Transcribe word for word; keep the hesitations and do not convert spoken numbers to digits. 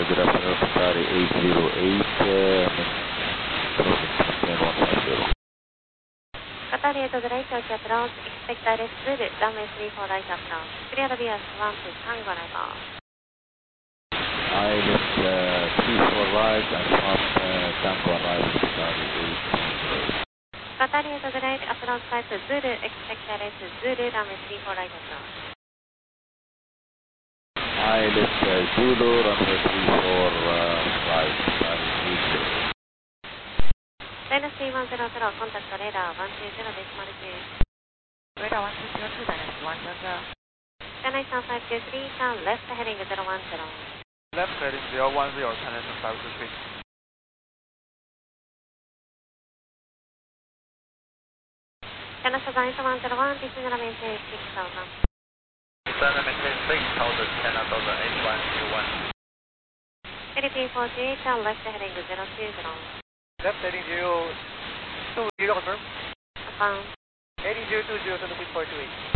good afternoon, Qatari eight zero eight, uh, crossing one five zero. Qatar eight zero eight, approach, expect direct Zulu, runway three four right approach. Clear the V S one to Tango arrival. I left uh, three four right and fast uh, Tango arrival, Qatari eight zero eight. Qatar eight zero eight, approach type Zulu, expect direct Zulu, runway three four right approach. I left uh, Zulu, runway three four uh, right, Qatari eight zero eight. Venus three one zero zero, contact radar one two zero decimal two. Radar one two zero two, Venus one zero zero. Chennai Sun five two three, turn left heading zero one zero. Left heading zero one zero, Chennai Sun five two three. Chennai Sun one zero one, descend and maintain six thousand. Descend and maintain six thousand, Chennai Sun eight one zero one. Philippine four two eight, turn left heading zero two zero. Left heading zero two zero, confirm. Affirm. Heading zero two zero, Philippine four two eight.